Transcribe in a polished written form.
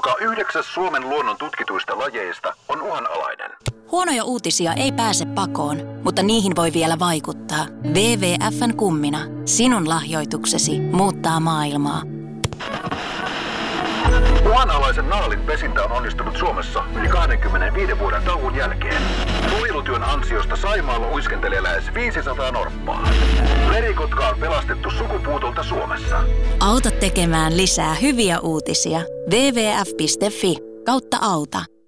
Joka 9. Suomen luonnon tutkituista lajeista on uhanalainen. Huonoja uutisia ei pääse pakoon, mutta niihin voi vielä vaikuttaa. WWF:n kummina. Sinun lahjoituksesi muuttaa maailmaa. Uhanalaisen naalin pesintä on onnistunut Suomessa yli 25 vuoden tauon jälkeen. Suojelutyön ansiosta Saimaalla uiskentelee lähes 500 norppaa. Merikotka on pelastettu sukupuutolta Suomessa. Auta tekemään lisää hyviä uutisia. wwf.fi/auta.